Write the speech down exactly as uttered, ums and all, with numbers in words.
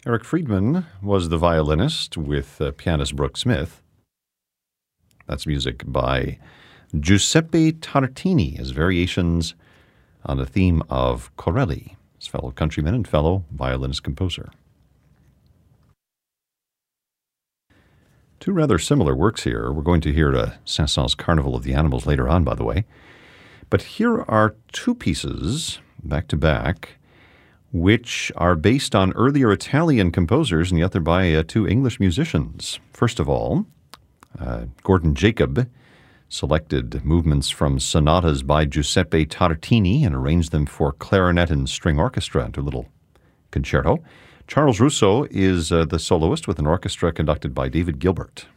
Eric Friedman was the violinist with uh, pianist Brooke Smith. That's music by Giuseppe Tartini as variations on the theme of Corelli, his fellow countryman and fellow violinist-composer. Two rather similar works here. We're going to hear uh, Saint-Saëns' Carnival of the Animals later on, by the way. But here are two pieces, back-to-back, which are based on earlier Italian composers, and yet they're by uh, two English musicians. First of all, uh, Gordon Jacob selected movements from sonatas by Giuseppe Tartini and arranged them for clarinet and string orchestra into a little concerto. Charles Russo is uh, the soloist with an orchestra conducted by David Gilbert.